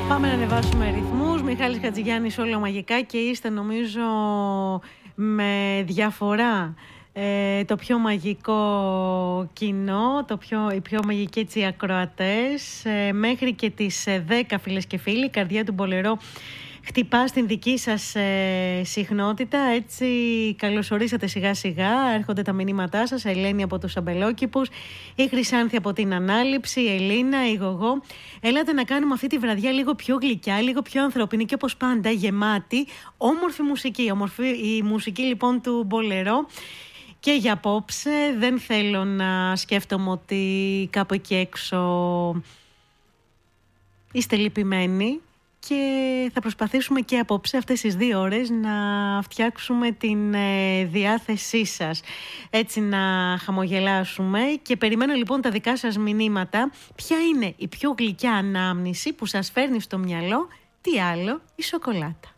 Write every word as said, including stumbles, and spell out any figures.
Πάμε να ανεβάσουμε ρυθμούς. Μιχάλης Χατζηγιάννης, όλα μαγικά, και είστε νομίζω με διαφορά ε, το πιο μαγικό κοινό, το πιο, οι πιο μαγικοί έτσι ακροατές. Ε, μέχρι και τις δέκα, φίλες και φίλοι, η καρδιά του Μπολερό χτυπά στην δική σας ε, συχνότητα. Έτσι καλωσορίσατε σιγά σιγά. Έρχονται τα μηνύματά σας. Ελένη από τους Αμπελόκηπους, η Χρυσάνθη από την Ανάληψη, η Ελίνα, η Γογό. Έλατε να κάνουμε αυτή τη βραδιά λίγο πιο γλυκιά, λίγο πιο ανθρώπινη και όπως πάντα γεμάτη, όμορφη μουσική. Όμορφη η μουσική λοιπόν του Μπολερό. Και για απόψε δεν θέλω να σκέφτομαι ότι κάπου εκεί έξω είστε λυπημένοι. Και θα προσπαθήσουμε και απόψε αυτές τις δύο ώρες να φτιάξουμε την ε, διάθεσή σας, έτσι να χαμογελάσουμε. Και περιμένω λοιπόν τα δικά σας μηνύματα. Ποια είναι η πιο γλυκιά ανάμνηση που σας φέρνει στο μυαλό, τι άλλο, η σοκολάτα.